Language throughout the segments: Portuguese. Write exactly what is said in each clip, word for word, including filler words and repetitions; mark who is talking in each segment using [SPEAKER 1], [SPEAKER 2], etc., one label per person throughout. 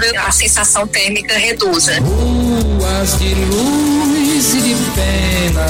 [SPEAKER 1] a sensação térmica reduza.
[SPEAKER 2] Ruas de luz e de penas,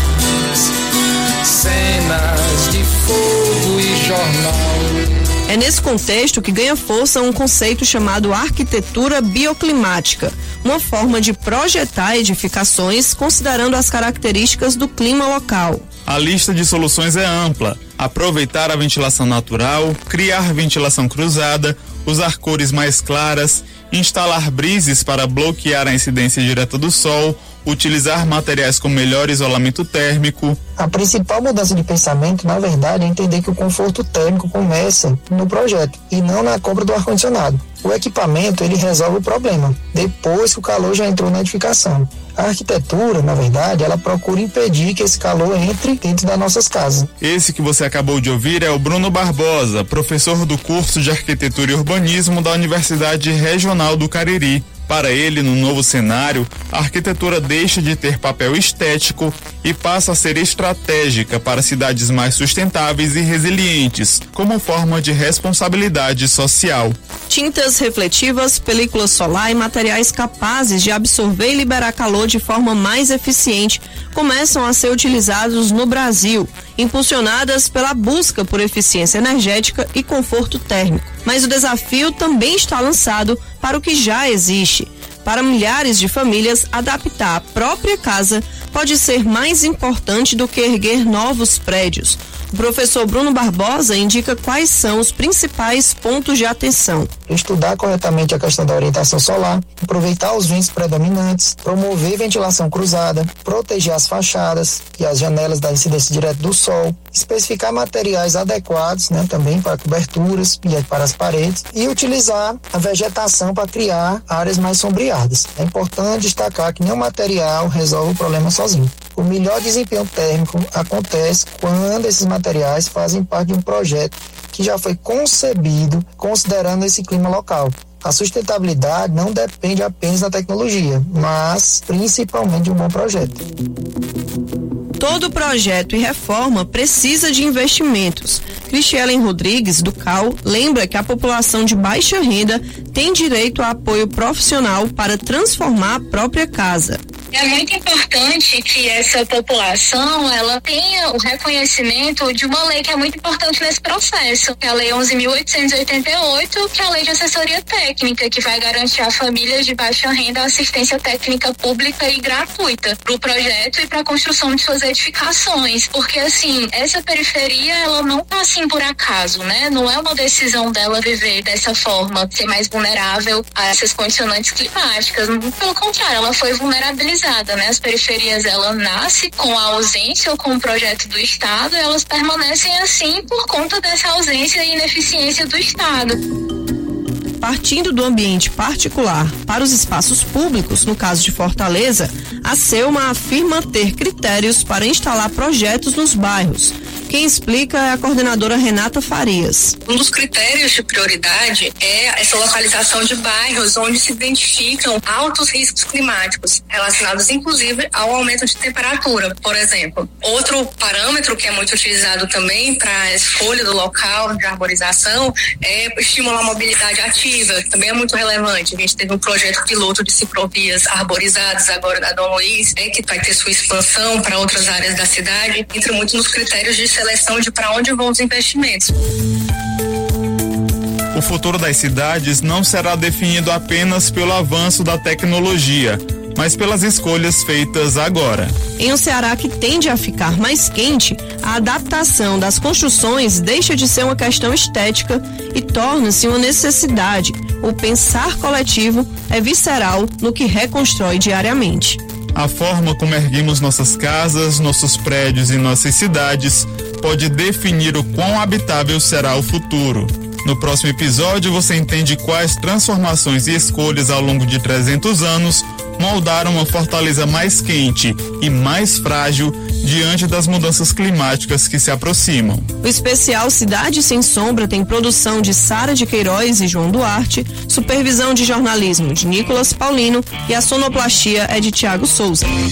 [SPEAKER 2] cenas de fogo e jornal.
[SPEAKER 3] É nesse contexto que ganha força um conceito chamado arquitetura bioclimática, uma forma de projetar edificações considerando as características do clima local.
[SPEAKER 4] A lista de soluções é ampla: aproveitar a ventilação natural, criar ventilação cruzada, usar cores mais claras, instalar brises para bloquear a incidência direta do sol, utilizar materiais com melhor isolamento térmico.
[SPEAKER 5] A principal mudança de pensamento, na verdade, é entender que o conforto térmico começa no projeto e não na compra do ar-condicionado. O equipamento, ele resolve o problema, depois que o calor já entrou na edificação. A arquitetura, na verdade, ela procura impedir que esse calor entre dentro das nossas casas.
[SPEAKER 4] Esse que você acabou de ouvir é o Bruno Barbosa, professor do curso de Arquitetura e Urbanismo da Universidade Regional do Cariri. Para ele, no novo cenário, a arquitetura deixa de ter papel estético e passa a ser estratégica para cidades mais sustentáveis e resilientes, como forma de responsabilidade social.
[SPEAKER 3] Tintas refletivas, película solar e materiais capazes de absorver e liberar calor de forma mais eficiente começam a ser utilizados no Brasil, impulsionadas pela busca por eficiência energética e conforto térmico. Mas o desafio também está lançado para o que já existe. Para milhares de famílias, adaptar a própria casa pode ser mais importante do que erguer novos prédios. O professor Bruno Barbosa indica quais são os principais pontos de atenção.
[SPEAKER 5] Estudar corretamente a questão da orientação solar, aproveitar os ventos predominantes, promover ventilação cruzada, proteger as fachadas e as janelas da incidência direta do sol, especificar materiais adequados, né, também para coberturas e para as paredes, e utilizar a vegetação para criar áreas mais sombreadas. É importante destacar que nenhum material resolve o problema sozinho. O melhor desempenho térmico acontece quando esses materiais fazem parte de um projeto que já foi concebido considerando esse clima local. A sustentabilidade não depende apenas da tecnologia, mas principalmente de um bom projeto.
[SPEAKER 3] Todo projeto e reforma precisa de investimentos. Cristielen Rodrigues, do C A U, lembra que a população de baixa renda tem direito a apoio profissional para transformar a própria casa.
[SPEAKER 1] É muito importante que essa população ela tenha o reconhecimento de uma lei que é muito importante nesse processo, que é a Lei onze mil oitocentos e oitenta e oito, que é a Lei de Assessoria Técnica, que vai garantir a famílias de baixa renda assistência técnica pública e gratuita para o projeto e para a construção de suas edificações, porque assim, essa periferia ela não está assim por acaso, né? Não é uma decisão dela viver dessa forma, ser mais vulnerável a essas condicionantes climáticas, pelo contrário, ela foi vulnerabilizada. Né? As periferias, ela nasce com a ausência ou com o projeto do Estado, e elas permanecem assim por conta dessa ausência e ineficiência do Estado.
[SPEAKER 3] Partindo do ambiente particular para os espaços públicos, no caso de Fortaleza, a SEUMA afirma ter critérios para instalar projetos nos bairros. Quem explica é a coordenadora Renata Farias.
[SPEAKER 1] Um dos critérios de prioridade é essa localização de bairros onde se identificam altos riscos climáticos, relacionados inclusive ao aumento de temperatura, por exemplo. Outro parâmetro que é muito utilizado também para a escolha do local de arborização é estimular a mobilidade ativa, que também é muito relevante. A gente teve um projeto piloto de ciclovias arborizadas agora na Dom Luiz, né, que vai ter sua expansão para outras áreas da cidade, entra muito nos critérios de seleção de para onde vão os investimentos.
[SPEAKER 4] O futuro das cidades não será definido apenas pelo avanço da tecnologia, mas pelas escolhas feitas agora.
[SPEAKER 3] Em um Ceará que tende a ficar mais quente, a adaptação das construções deixa de ser uma questão estética e torna-se uma necessidade. O pensar coletivo é visceral no que reconstrói diariamente.
[SPEAKER 4] A forma como erguemos nossas casas, nossos prédios e nossas cidades pode definir o quão habitável será o futuro. No próximo episódio você entende quais transformações e escolhas ao longo de trezentos anos moldaram uma Fortaleza mais quente e mais frágil diante das mudanças climáticas que se aproximam.
[SPEAKER 3] O especial Cidade Sem Sombra tem produção de Sara de Queiroz e João Duarte, supervisão de jornalismo de Nicolas Paulino e a sonoplastia é de Tiago Souza.